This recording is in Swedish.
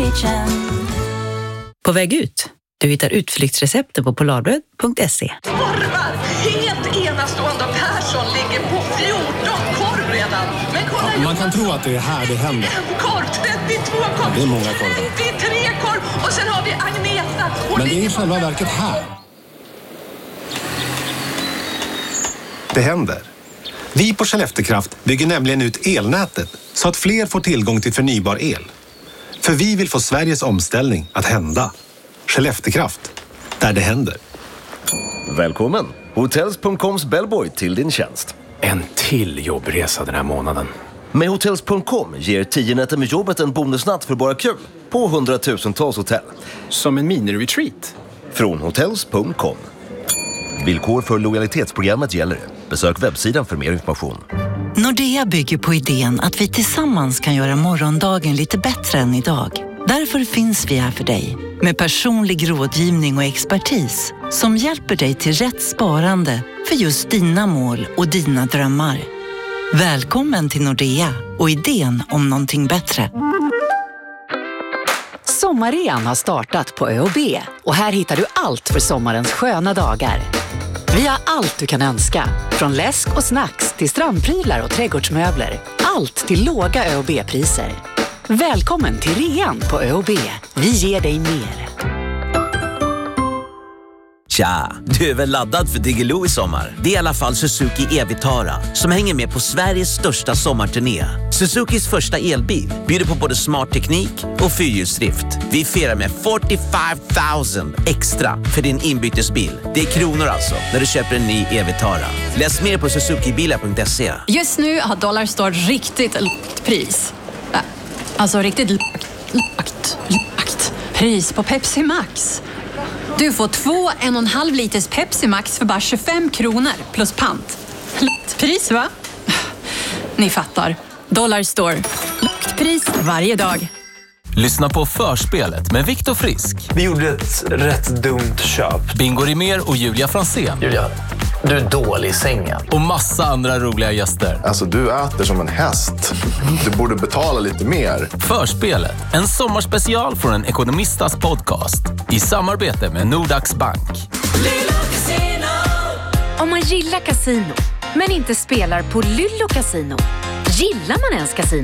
Kitchen. På väg ut. Du hittar utflyktsrecepter på polarbröd.se. Korvar! Helt enastående. Persson ligger på 14 korv redan. Men kolla, man kan tro att det är här det händer. En korv, 32 korv. Det är många korvar. 93 korv. Och sen har vi Agneta. Men det är i själva verket här. Det händer. Vi på Skelleftekraft bygger nämligen ut elnätet så att fler får tillgång till förnybar el. För vi vill få Sveriges omställning att hända. Skelleftekraft, där det händer. Välkommen! Hotels.coms bellboy till din tjänst. En till jobbresa den här månaden. Med Hotels.com ger 10 nätter med jobbet en bonusnatt för bara kul på 100,000-tals hotell. Som en mini-retreat. Från Hotels.com. Villkor för lojalitetsprogrammet gäller. Besök webbsidan för mer information. Nordea bygger på idén att vi tillsammans kan göra morgondagen lite bättre än idag. Därför finns vi här för dig. Med personlig rådgivning och expertis som hjälper dig till rätt sparande för just dina mål och dina drömmar. Välkommen till Nordea och idén om någonting bättre. Sommarrean har startat på ÖoB och här hittar du allt för sommarens sköna dagar. Vi har allt du kan önska, från läsk och snacks till strandprylar och trädgårdsmöbler. Allt till låga ÖoB-priser. Välkommen till rean på ÖoB. Vi ger dig mer. Tja, du är väl laddad för Diggiloo i sommar? Det är i alla fall Suzuki e-Vitara som hänger med på Sveriges största sommarturné. Suzukis första elbil bjuder på både smart teknik och fyrhjulsdrift. Vi firar med 45,000 extra för din inbytesbil. Det är kronor alltså när du köper en ny e-Vitara. Läs mer på suzukibilar.se. Just nu har Dollarstore riktigt lågt pris. Alltså riktigt lågt pris på Pepsi Max. Du får 2 1,5 liters Pepsi Max för bara 25 kronor plus pant. Lågt pris, va? Ni fattar. Dollarstore. Lågt pris varje dag. Lyssna på Förspelet med Viktor Frisk. Vi gjorde ett rätt dumt köp. Bingo Rimér och Julia Fransén. Julia, du är dålig i sängen. Och massa andra roliga gäster. Alltså, du äter som en häst. Du borde betala lite mer. Förspelet, en sommarspecial från en ekonomistas podcast. I samarbete med Nordax Bank. Om man gillar casino, men inte spelar på Lyllo Casino, gillar man ens casino?